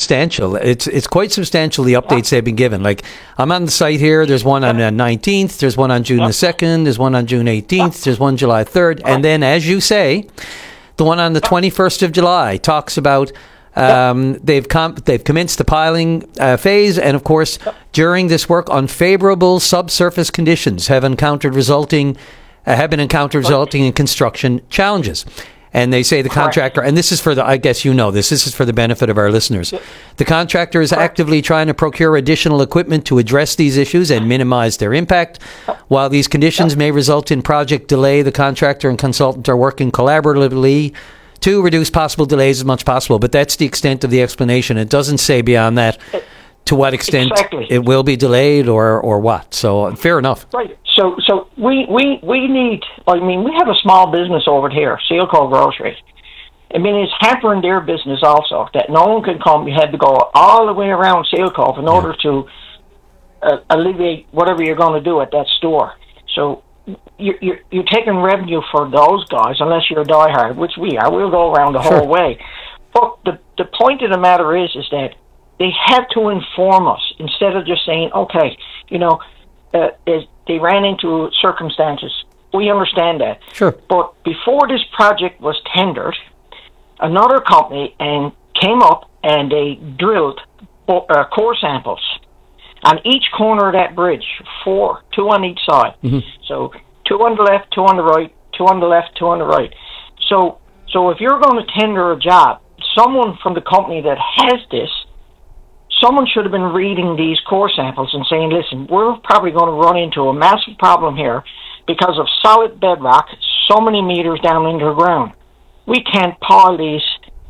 substantial. It's quite substantial, the updates they've been given. Like, I'm on the site here. There's one on the 19th. There's one on June the 2nd. There's one on June 18th. There's one July 3rd. And then, as you say, the one on the 21st of July talks about they've commenced the piling phase. And, of course, during this work, unfavorable subsurface conditions have been encountered resulting in construction challenges. And they say the contractor, and this is for I guess this is for the benefit of our listeners. The contractor is actively trying to procure additional equipment to address these issues and minimize their impact. While these conditions may result in project delay, the contractor and consultant are working collaboratively to reduce possible delays as much as possible. But that's the extent of the explanation. It doesn't say beyond that to what extent it will be delayed or what. So fair enough. Right. So we need, we have a small business over here, Sealco Grocery. I mean, it's hampering their business also, that no one can come. You had to go all the way around Sealco in order to alleviate whatever you're going to do at that store. So you're taking revenue for those guys, unless you're a diehard, which we are. We'll go around the whole way. But the point of the matter is that they have to inform us instead of just saying, okay, they ran into circumstances. We understand that. Sure. But before this project was tendered, another company came up and they drilled core samples on each corner of that bridge, 4, 2 on each side. Mm-hmm. So 2 on the left, 2 on the right, 2 on the left, 2 on the right. So if you're going to tender a job, someone from the company that has this, someone should have been reading these core samples and saying, listen, we're probably going to run into a massive problem here because of solid bedrock so many meters down into the ground. We can't pile these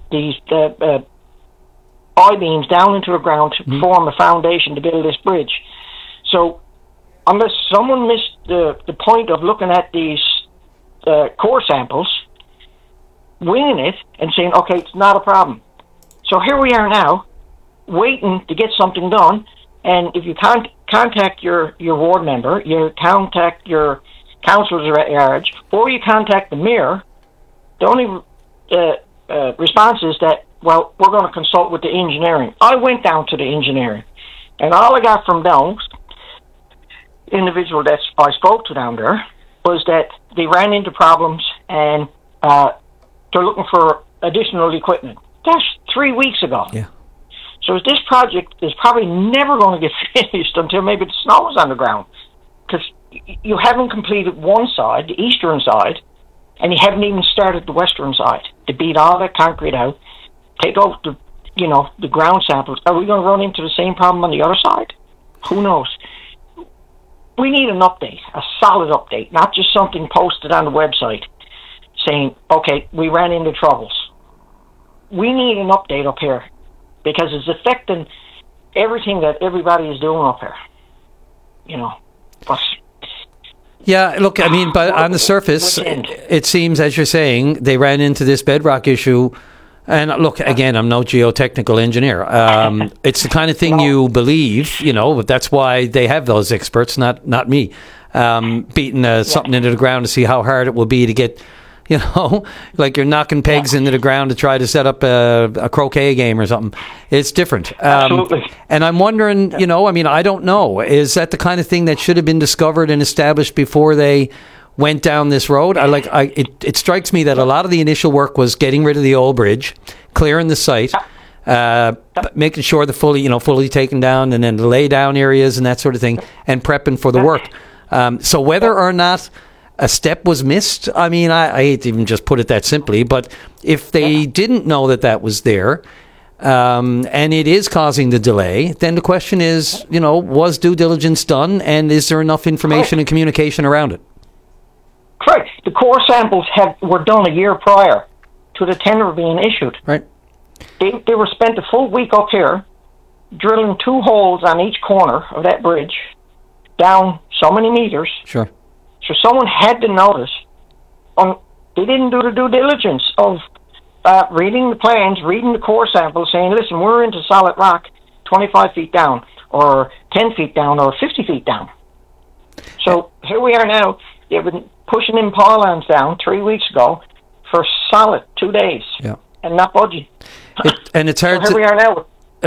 I-beams down into the ground to form a foundation to build this bridge. So unless someone missed the point of looking at these core samples, winging it and saying, okay, it's not a problem. So here we are now, waiting to get something done, and if you can't contact your ward member, you contact your councillors at large, or you contact the mayor, the only response is that, well, we're going to consult with the engineering. I went down to the engineering, and all I got from those individual that I spoke to down there was that they ran into problems and they're looking for additional equipment. That's 3 weeks ago. Yeah. So this project is probably never going to get finished until maybe the snow is on the ground, because you haven't completed one side, the eastern side, and you haven't even started the western side to beat all that concrete out, take out the ground samples. Are we going to run into the same problem on the other side? Who knows? We need an update, a solid update, not just something posted on the website saying, okay, we ran into troubles. We need an update up here, because it's affecting everything that everybody is doing up here. But yeah, look, I mean, but on the surface, it seems, as you're saying, they ran into this bedrock issue. And look, again, I'm no geotechnical engineer. It's the kind of thing you believe, but that's why they have those experts, not me, beating something into the ground to see how hard it will be to get, like you're knocking pegs into the ground to try to set up a croquet game or something. It's different. Absolutely. And I'm wondering, I don't know. Is that the kind of thing that should have been discovered and established before they went down this road? It strikes me that a lot of the initial work was getting rid of the old bridge, clearing the site, making sure the fully taken down, and then the lay down areas and that sort of thing, and prepping for the work. So whether or not a step was missed, I hate to even just put it that simply, but if they didn't know that was there, and it is causing the delay, then the question is, was due diligence done, and is there enough information and communication around it? Correct. The core samples were done a year prior to the tender being issued. Right. They were spent a full week up here drilling 2 holes on each corner of that bridge, down so many meters. Sure. So someone had to notice. They didn't do the due diligence of reading the plans, reading the core samples, saying, listen, we're into solid rock 25 feet down, or 10 feet down, or 50 feet down. So here we are now. They've been pushing in pylons down 3 weeks ago for solid 2 days, and not budging. And it's hard. So here we are now